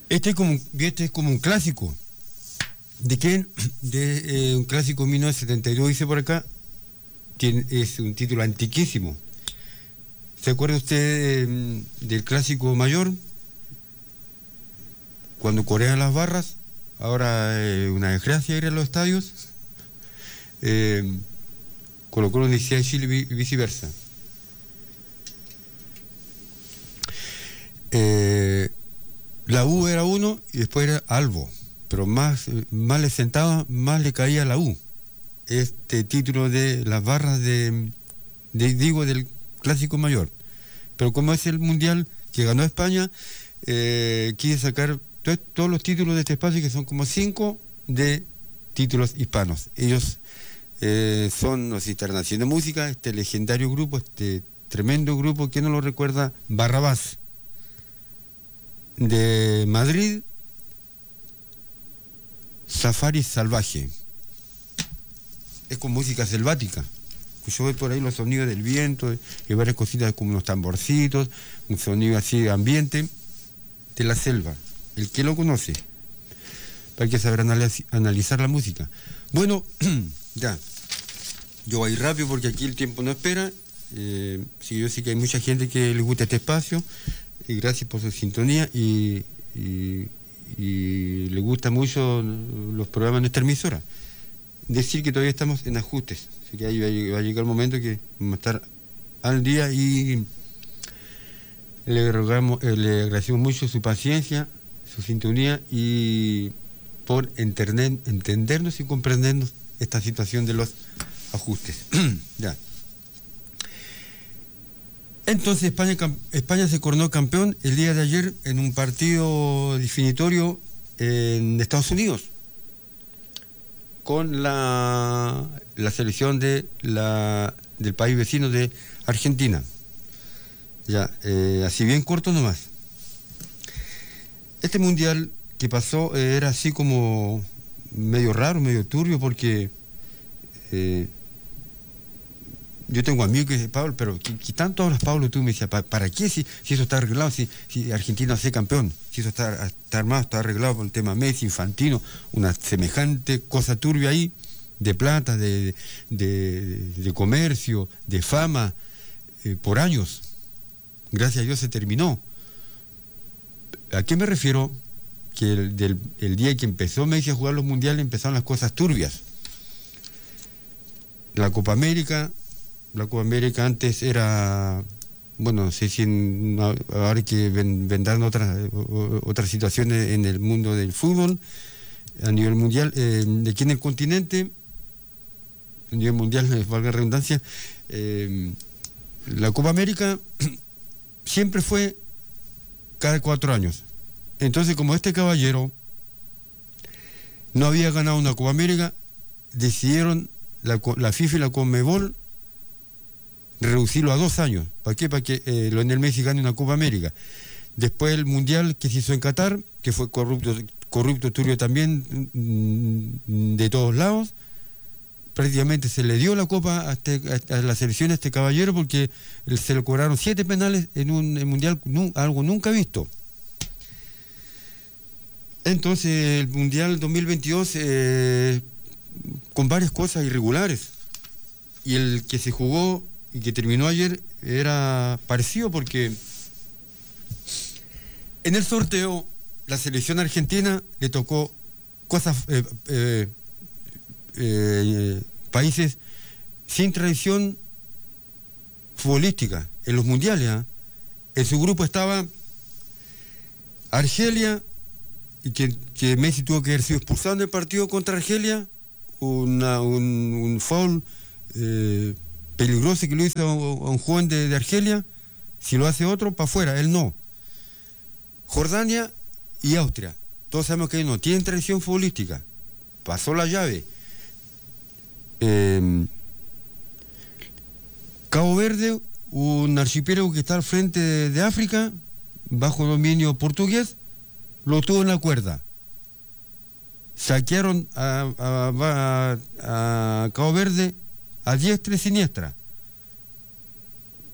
Este es como un clásico. ¿De quién? De un clásico 1972, dice por acá. Es un título antiquísimo. ¿Se acuerda usted del clásico mayor? Cuando corean las barras, ahora una desgracia ir a los estadios. Colo-Colo, Universidad de Chile y viceversa. La U era uno y después era Albo, pero más le sentaba, más le caía a la U. Este título de las barras del clásico mayor. Pero como es el mundial que ganó España, quise sacar todos los títulos de este espacio, que son como 5 de títulos hispanos. Ellos son los Internacional de Música, este legendario grupo, este tremendo grupo, que no lo recuerda, Barrabás, de Madrid, Safari Salvaje. Es con música selvática. Yo veo por ahí los sonidos del viento y varias cositas como unos tamborcitos, un sonido así de ambiente de la selva. El que lo conoce, para que saber analizar la música. Bueno, ya. Yo voy a ir rápido porque aquí el tiempo no espera. Sí, yo sé que hay mucha gente que le gusta este espacio. Y gracias por su sintonía y le gustan mucho los programas de nuestra emisora. Decir que todavía estamos en ajustes, así que ahí va a llegar el momento que vamos a estar al día y le agradecemos mucho su paciencia, su sintonía y por entendernos y comprendernos esta situación de los ajustes. Ya. Entonces España se coronó campeón el día de ayer en un partido definitorio en Estados Unidos con la selección del país vecino de Argentina. Ya, así bien corto nomás. Este mundial que pasó era así como medio raro, medio turbio, porque yo tengo amigos que dicen, Pablo, pero ¿qué tanto hablas, Pablo? Tú me decías, ¿para qué si eso está arreglado? Si Argentina va a ser campeón, si eso está armado, está arreglado por el tema Messi, Infantino, una semejante cosa turbia ahí, de plata, de comercio, de fama, por años. Gracias a Dios se terminó. ¿A qué me refiero? Que el día que empezó Messi a jugar los mundiales empezaron las cosas turbias. La Copa América antes era, bueno, no sé si ahora que vendrán otras situaciones en el mundo del fútbol a nivel mundial, de aquí en el continente, a nivel mundial, valga la redundancia, la Copa América siempre fue cada 4 años. Entonces, como este caballero no había ganado una Copa América, decidieron la FIFA y la Conmebol reducirlo a 2 años. ¿Para qué? Para que Lionel Messi gane una Copa América. Después el Mundial que se hizo en Qatar, que fue corrupto, turbio también, de todos lados, prácticamente se le dio la Copa a la selección a este caballero porque se le cobraron 7 penales en un Mundial, algo nunca visto. Entonces el Mundial 2022 con varias cosas irregulares, y el que se jugó y que terminó ayer era parecido, porque en el sorteo la selección argentina le tocó cosas países sin tradición futbolística en los mundiales, ¿eh? En su grupo estaba Argelia, y que Messi tuvo que haber sido expulsado en el partido contra Argelia, un foul peligroso que lo hizo a un joven de Argelia. Si lo hace otro, para afuera, él no. Jordania y Austria, todos sabemos que ellos no tienen tradición futbolística. Pasó la llave. Cabo Verde, un archipiélago que está al frente de África, bajo dominio portugués, lo tuvo en la cuerda. Saquearon a Cabo Verde a diestra y siniestra.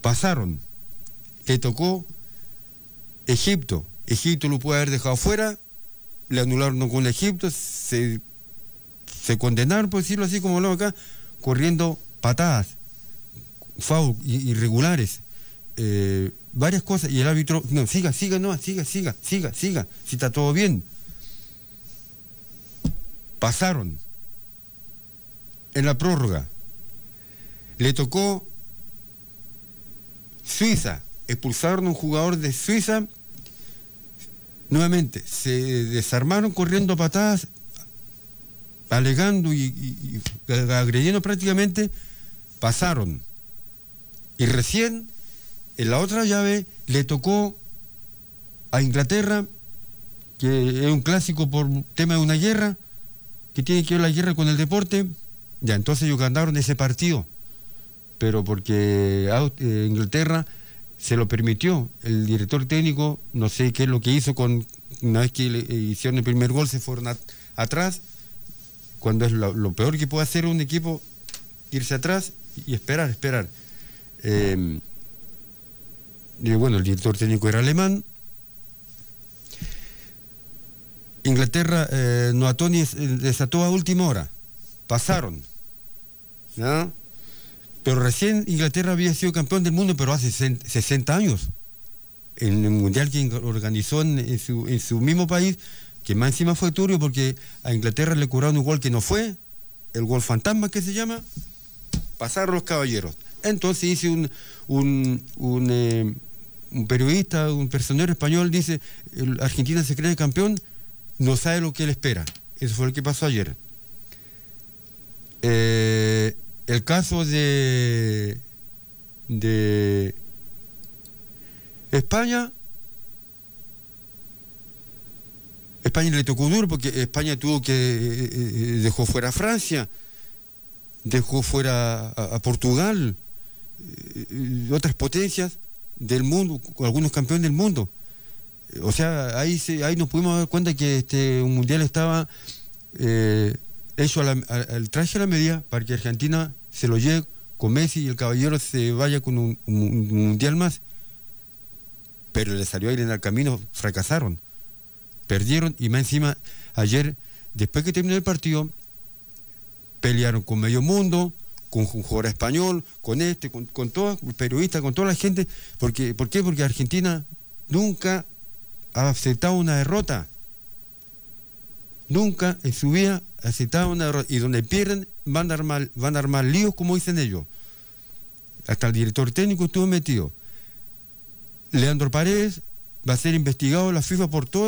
Pasaron. Le tocó Egipto. Egipto lo puede haber dejado fuera le anularon con Egipto, se condenaron, por decirlo así como lo acá, corriendo patadas, foul, irregulares, varias cosas, y el árbitro, no, siga, si está todo bien. Pasaron. En la prórroga le tocó Suiza, expulsaron a un jugador de Suiza, nuevamente se desarmaron corriendo patadas, alegando y agrediendo prácticamente, pasaron. Y recién en la otra llave le tocó a Inglaterra, que es un clásico por tema de una guerra, que tiene que ver la guerra con el deporte. Ya, entonces ellos ganaron ese partido, pero porque Inglaterra se lo permitió. El director técnico, no sé qué es lo que hizo una vez que hicieron el primer gol, se fueron atrás, cuando es lo peor que puede hacer un equipo, irse atrás y esperar. Y bueno, el director técnico era alemán. Inglaterra no ató ni desató a última hora. Pasaron, ¿no? Pero recién Inglaterra había sido campeón del mundo, pero hace 60 años. En el mundial que organizó en su mismo país, que más encima fue turbio porque a Inglaterra le cobraron un gol que no fue, el gol fantasma que se llama, pasaron los caballeros. Entonces dice un periodista, un personero español, dice, Argentina se cree campeón, no sabe lo que le espera. Eso fue lo que pasó ayer. El caso de España le tocó duro porque España dejó fuera a Francia, dejó fuera a Portugal, otras potencias del mundo, algunos campeones del mundo. O sea, ahí nos pudimos dar cuenta que un mundial estaba hecho al traje a la medida para que Argentina se lo lleve con Messi y el caballero se vaya con un mundial más. Pero le salió aire en el camino, fracasaron, perdieron, y más encima ayer, después que terminó el partido, pelearon con medio mundo, con un jugador español, con todos los periodistas, con toda la gente. ¿Por qué? Porque Argentina nunca ha aceptado una derrota. Nunca en su vida ha aceptado una derrota. Y donde pierden, van a armar líos, como dicen ellos. Hasta el director técnico estuvo metido. Leandro Paredes va a ser investigado en la FIFA por todo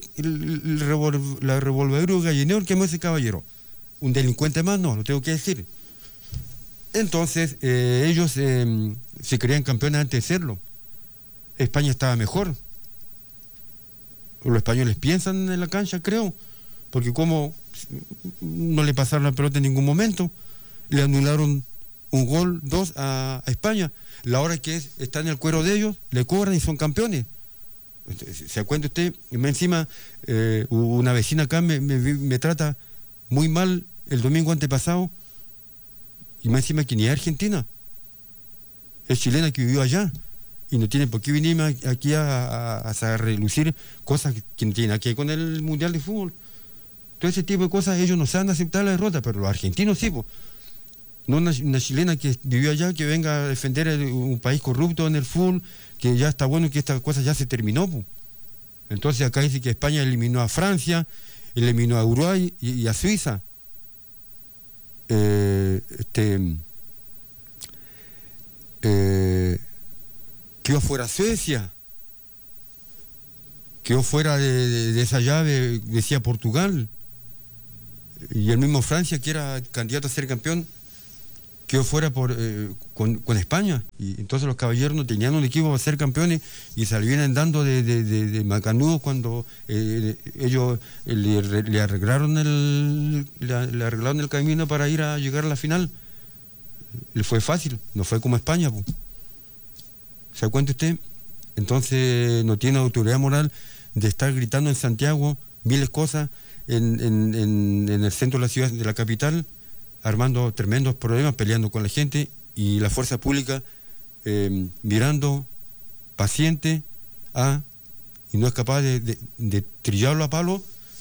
la revolvedero gallinero que me ese caballero. Un delincuente más, no, lo tengo que decir. Entonces, ellos se creían campeones antes de serlo. España estaba mejor. Los españoles piensan en la cancha, creo, porque como no le pasaron la pelota en ningún momento, le anularon un gol, 2 a España. La hora que está en el cuero de ellos, le cobran y son campeones. ¿Se acuerda usted? Encima, una vecina acá me trata muy mal el domingo antepasado, y más encima que ni es argentina, es chilena que vivió allá, y no tiene por qué venir aquí a relucir cosas que no tienen nada que ver con el Mundial de Fútbol. Todo ese tipo de cosas, ellos no saben aceptar la derrota, pero los argentinos sí, pues. No una chilena que vivió allá, que venga a defender un país corrupto en el fútbol, que ya está bueno, que esta cosa ya se terminó, pues. Entonces acá dice que España eliminó a Francia, eliminó a Uruguay y a Suiza. Quedó fuera Suecia, quedó fuera de esa llave, decía Portugal, y el mismo Francia, que era candidato a ser campeón, quedó fuera con España. Y entonces los caballeros no tenían un equipo para ser campeones y se le vienen dando de macanudos cuando ellos le arreglaron el camino para ir a llegar a la final. Le fue fácil, no fue como España, pues. ¿Se da cuenta usted? Entonces no tiene autoridad moral de estar gritando en Santiago miles cosas en el centro de la ciudad, de la capital, armando tremendos problemas, peleando con la gente, y la fuerza pública mirando paciente y no es capaz de trillarlo a palo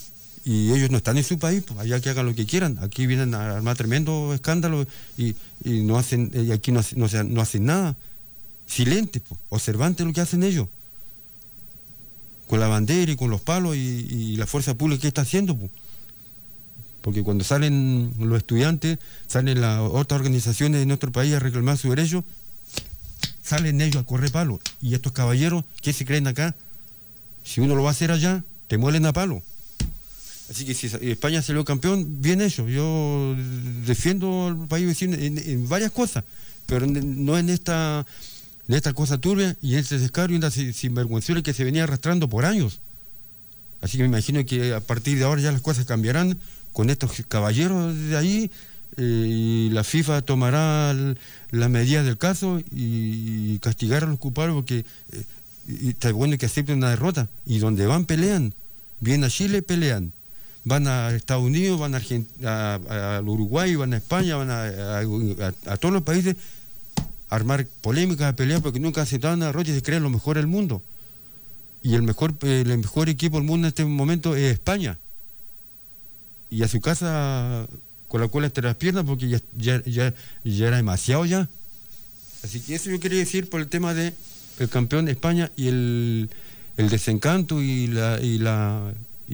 y ellos no están en su país, pues allá que hagan lo que quieran. Aquí vienen a armar tremendo escándalo y no hacen, y aquí no hacen nada. Silentes, pues, observantes lo que hacen ellos. Con la bandera y con los palos y la fuerza pública que está haciendo, pues. Porque cuando salen los estudiantes, salen las otras organizaciones de nuestro país a reclamar su derecho, salen ellos a correr palo. Y estos caballeros, ¿qué se creen acá? Si uno lo va a hacer allá, te muelen a palo. Así que si España salió campeón, bien hecho. Yo defiendo al país vecino en varias cosas, pero no en esta cosa turbia y en este descaro y en esta sinvergüenzura que se venía arrastrando por años. Así que me imagino que a partir de ahora ya las cosas cambiarán con estos caballeros de ahí, y la FIFA tomará las medidas del caso y castigar a los culpables, porque y está bueno que acepten una derrota. Y donde van, pelean. Vienen a Chile, pelean. Van a Estados Unidos, van al Uruguay, van a España, van a todos los países a armar polémicas, a pelear, porque nunca aceptaron una derrota y se creen lo mejor del mundo. Y el mejor equipo del mundo en este momento es España. Y a su casa con la cola entre las piernas, porque ya era demasiado ya. Así que eso yo quería decir por el tema de el campeón de España y el desencanto y la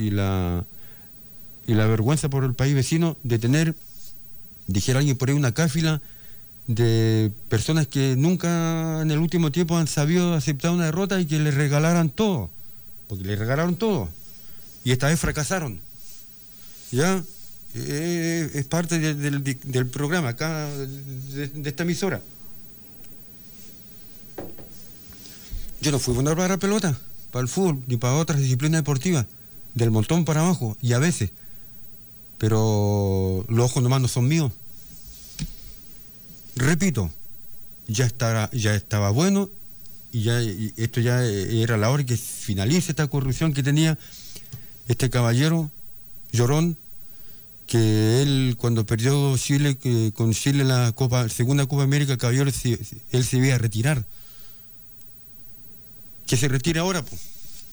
vergüenza por el país vecino de tener, dijera alguien por ahí, una cáfila de personas que nunca en el último tiempo han sabido aceptar una derrota y que le regalaran todo, porque le regalaron todo y esta vez fracasaron. Ya es parte del programa acá de esta emisora. Yo no fui bueno para la pelota, para el fútbol, ni para otras disciplinas deportivas, del montón para abajo, y a veces. Pero los ojos nomás no son míos. Repito, ya estaba bueno, y esto ya era la hora que finalice esta corrupción que tenía este caballero llorón, que él cuando perdió Chile, con Chile la segunda Copa América, el caballero él se iba a retirar. Que se retire ahora, pues.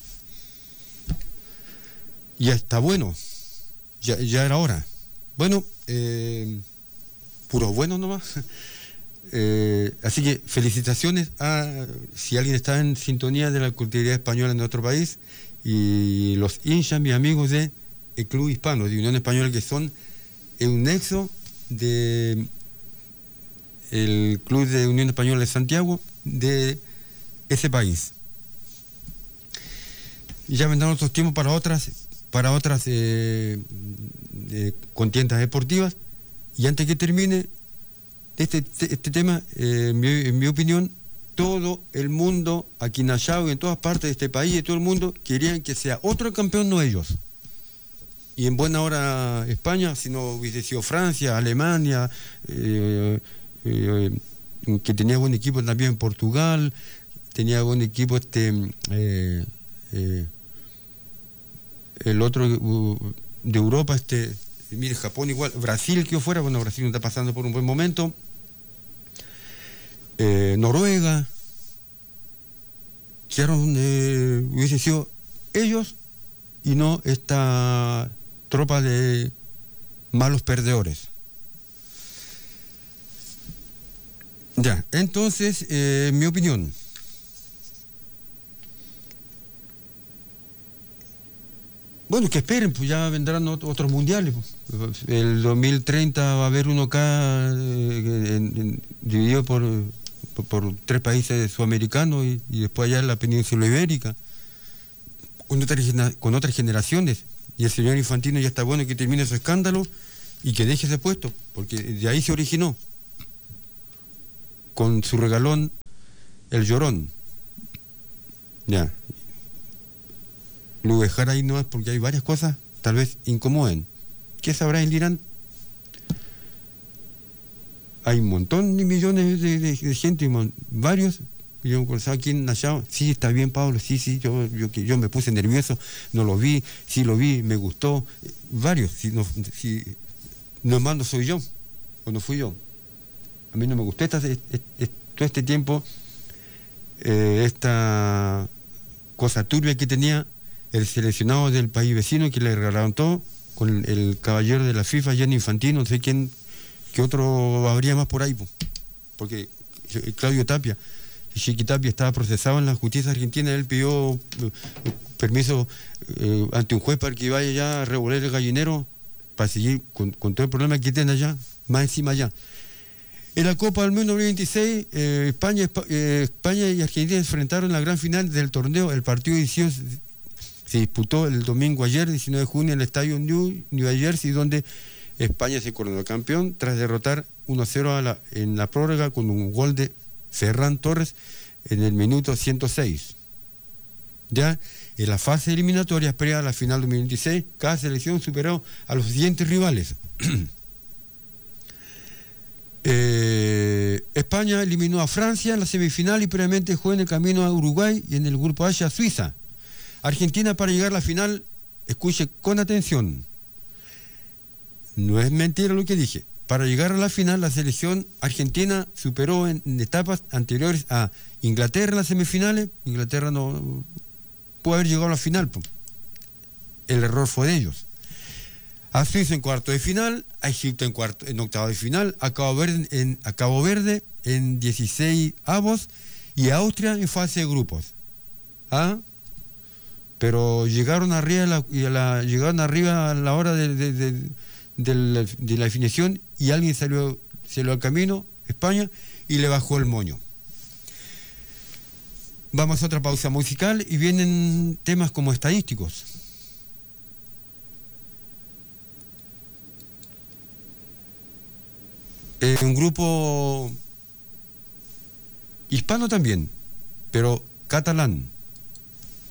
Ya está bueno. Ya era hora. Bueno, puros buenos nomás. Así que felicitaciones si alguien está en sintonía de la cultura española en nuestro país, y los hinchas, mis amigos de el Club Hispano de Unión Española, que son un nexo de el Club de Unión Española de Santiago, de ese país. Y ya vendrán otros tiempos para otras contiendas deportivas. Y antes que termine este tema, en mi opinión, todo el mundo, aquí en Nayao y en todas partes de este país, de todo el mundo, querían que sea otro campeón, no ellos. Y en buena hora España, si no hubiese sido Francia, Alemania, que tenía buen equipo también Portugal, tenía buen equipo el otro de Europa, mire, Japón igual, Brasil que fuera, bueno, Brasil no está pasando por un buen momento, Noruega, hubiese sido ellos y no esta tropa de malos perdedores. Ya, entonces, mi opinión. Bueno, que esperen, pues ya vendrán otros mundiales. Pues. El 2030 va a haber uno acá dividido por 3 países sudamericanos y después allá en la península ibérica, con otras generaciones. Y el señor Infantino ya está bueno que termine su escándalo y que deje ese puesto, porque de ahí se originó, con su regalón, el llorón. Ya. Lo voy a dejar ahí nomás porque hay varias cosas tal vez incomoden. ¿Qué sabrá el Irán? Hay un montón de millones de gente, varios. Yo pensaba aquí en Nayao, sí, está bien, Pablo, sí, yo me puse nervioso, no lo vi, sí lo vi, me gustó. Varios, nomás no soy yo, o no fui yo. A mí no me gustó todo este tiempo, esta cosa turbia que tenía el seleccionado del país vecino que le regalaron todo, con el caballero de la FIFA, Gianni Infantino, no sé quién, qué otro habría más por ahí, po, porque Claudio Tapia, Chiqui Tapia estaba procesado en la justicia argentina, él pidió permiso ante un juez para que vaya ya a revolver el gallinero para seguir con todo el problema que tiene allá, más encima allá. En la Copa del Mundo 2026, España y Argentina se enfrentaron en la gran final del torneo. El partido de edición se disputó el domingo ayer, 19 de junio, en el estadio Nueva Jersey, donde España se coronó campeón tras derrotar 1-0 en la prórroga con un gol de Ferran Torres en el minuto 106. Ya en la fase eliminatoria previa a la final 2026, cada selección superó a los siguientes rivales. España eliminó a Francia en la semifinal y previamente jugó en el camino a Uruguay y en el grupo H a Suiza. Argentina, para llegar a la final, escuche con atención, no es mentira lo que dije, para llegar a la final la selección argentina superó en etapas anteriores a Inglaterra en las semifinales. Inglaterra no pudo haber llegado a la final, el error fue de ellos. A Suiza en cuarto de final, a Egipto en octavo de final, a Cabo Verde en 16 avos y a Austria en fase de grupos. ¿Ah? Pero llegaron arriba llegaron arriba a la hora de la definición y alguien salió al camino, España, y le bajó el moño. Vamos a otra pausa musical y vienen temas como estadísticos. Un grupo hispano también, pero catalán.